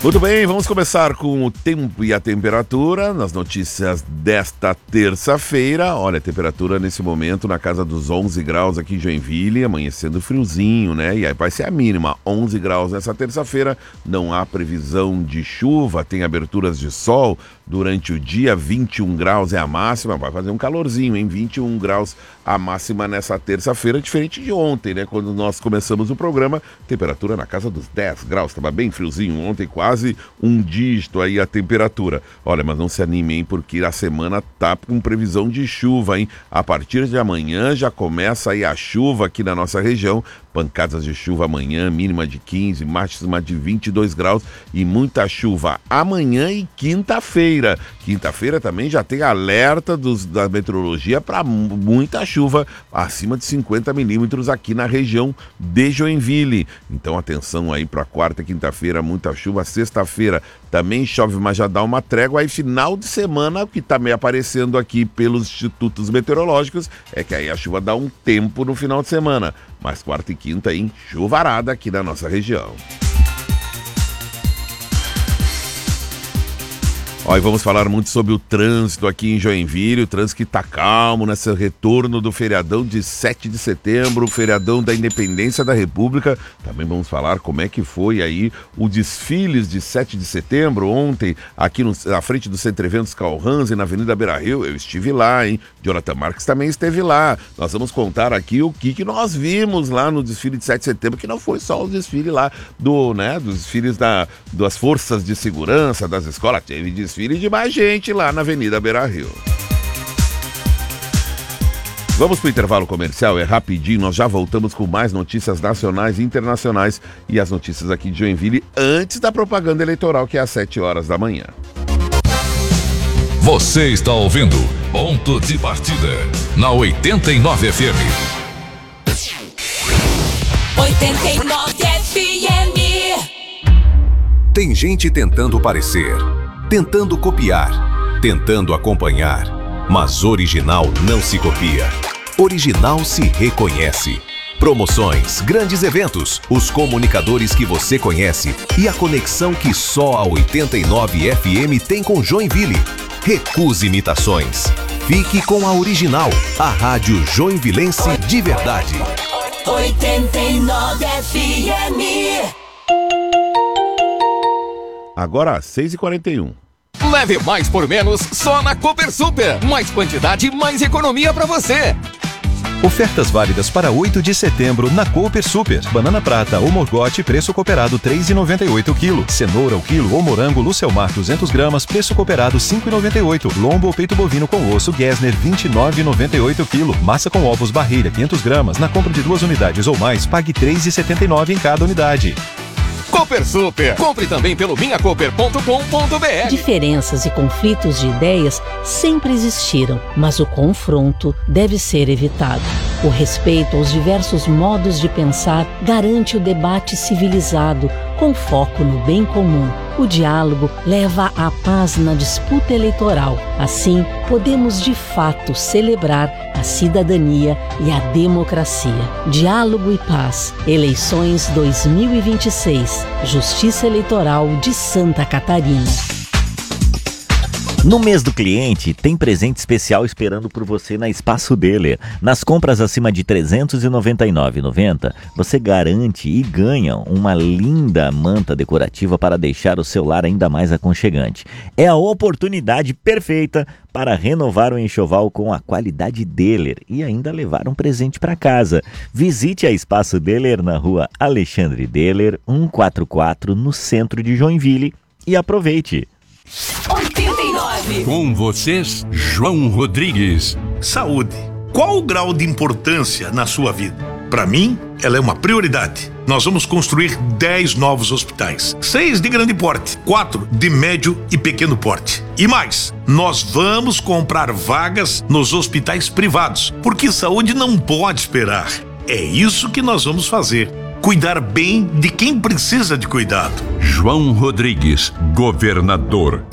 Muito bem, vamos começar com o tempo e a temperatura nas notícias desta terça-feira. Olha, a temperatura nesse momento na casa dos 11 graus aqui em Joinville, amanhecendo friozinho, né? E aí vai ser a mínima, 11 graus nessa terça-feira. Não há previsão de chuva, tem aberturas de sol durante o dia, 21 graus é a máxima. Vai fazer um calorzinho, hein? 21 graus a máxima nessa terça-feira, diferente de ontem, né? Quando nós começamos o programa, temperatura na casa dos 10 graus, estava bem friozinho ontem, quase um dígito aí a temperatura. Olha, mas não se animem, porque a semana tá com previsão de chuva, hein? A partir de amanhã já começa aí a chuva aqui na nossa região, pancadas de chuva amanhã, mínima de 15, máxima de 22 graus e muita chuva amanhã e quinta-feira. Quinta-feira também já tem alerta da meteorologia para muita chuva, acima de 50 milímetros aqui na região de Joinville. Então atenção aí para quarta e quinta-feira, muita chuva. Sexta-feira também chove, mas já dá uma trégua. Aí final de semana, o que está meio aparecendo aqui pelos institutos meteorológicos, é que aí a chuva dá um tempo no final de semana. Mas quarta e quinta, hein? Chuvarada aqui na nossa região. Ó, e vamos falar muito sobre o trânsito aqui em Joinville, o trânsito que tá calmo nesse retorno do feriadão de 7 de setembro, feriadão da Independência da República. Também vamos falar como é que foi aí o desfiles de 7 de setembro ontem, aqui na frente do Centro Eventos Calhansen, na Avenida Beira-Rio. Eu estive lá, hein? Jonathan Marques também esteve lá. Nós vamos contar aqui o que nós vimos lá no desfile de 7 de setembro, que não foi só o desfile lá dos desfiles das forças de segurança, das escolas, teve desfile de mais gente lá na Avenida Beira-Rio. Vamos para o intervalo comercial, é rapidinho, nós já voltamos com mais notícias nacionais e internacionais e as notícias aqui de Joinville antes da propaganda eleitoral, que é às 7 horas da manhã. Você está ouvindo Ponto de Partida na 89 FM. 89 FM. Tem gente tentando parecer, tentando copiar, tentando acompanhar, mas original não se copia. Original se reconhece. Promoções, grandes eventos, os comunicadores que você conhece e a conexão que só a 89 FM tem com Joinville. Recuse imitações. Fique com a original, a rádio joinvilense de verdade. 89 FM. Agora, 6h41. Leve mais por menos só na Cooper Super. Mais quantidade, mais economia pra você. Ofertas válidas para 8 de setembro na Cooper Super. Banana prata ou morgote, preço cooperado R$ 3,98 o quilo. Cenoura o quilo ou morango Lucelmar 200 gramas, preço cooperado R$ 5,98. Lombo ou peito bovino com osso Gessner R$ 29,98 o quilo. Massa com ovos Barreira 500 gramas. Na compra de 2 unidades ou mais, pague R$ 3,79 em cada unidade. Cooper Super. Compre também pelo minhacooper.com.br. Diferenças e conflitos de ideias sempre existiram, mas o confronto deve ser evitado. O respeito aos diversos modos de pensar garante o debate civilizado, com foco no bem comum. O diálogo leva à paz na disputa eleitoral. Assim, podemos de fato celebrar a cidadania e a democracia. Diálogo e paz. Eleições 2026. Justiça Eleitoral de Santa Catarina. No mês do cliente, tem presente especial esperando por você na Espaço Deler. Nas compras acima de R$ 399,90, você garante e ganha uma linda manta decorativa para deixar o seu lar ainda mais aconchegante. É a oportunidade perfeita para renovar o enxoval com a qualidade Deler e ainda levar um presente para casa. Visite a Espaço Deler na rua Alexandre Deler, 144, no centro de Joinville, e aproveite. 89. Com vocês, João Rodrigues. Saúde. Qual o grau de importância na sua vida? Para mim, ela é uma prioridade. Nós vamos construir 10 novos hospitais. 6 de grande porte, 4 de médio e pequeno porte. E mais, nós vamos comprar vagas nos hospitais privados, porque saúde não pode esperar. É isso que nós vamos fazer. cuidar bem de quem precisa de cuidado. João Rodrigues, governador.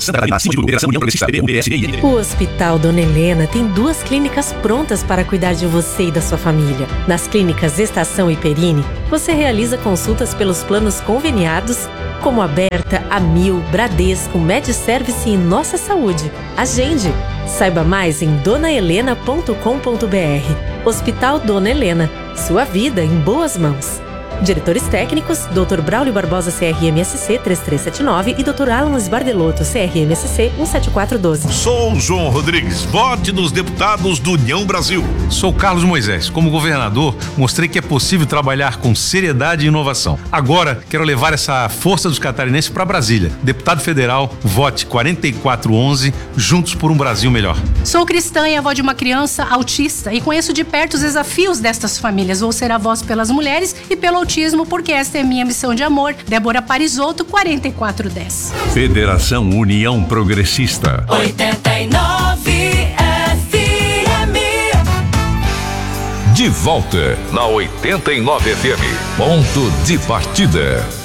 O Hospital Dona Helena tem 2 clínicas prontas para cuidar de você e da sua família. Nas clínicas Estação e Perini, você realiza consultas pelos planos conveniados, como Aberta, Amil, Bradesco, MedService e Nossa Saúde. Agende! Saiba mais em donahelena.com.br. Hospital Dona Helena. Sua vida em boas mãos. Diretores técnicos, Dr. Braulio Barbosa, CRMSC 3379 e Dr. Alan Esbardelotto, CRMSC 17412. Sou João Rodrigues, vote nos deputados do União Brasil. Sou Carlos Moisés. Como governador, mostrei que é possível trabalhar com seriedade e inovação. Agora, quero levar essa força dos catarinenses para Brasília. Deputado federal, vote 4411, juntos por um Brasil melhor. Sou cristã e avó de uma criança autista e conheço de perto os desafios destas famílias. Vou ser a voz pelas mulheres e pelo autismo, porque esta é minha missão de amor. Débora Parisotto, 4410. Federação União Progressista. 89 FM. De volta na 89 FM. Ponto de partida.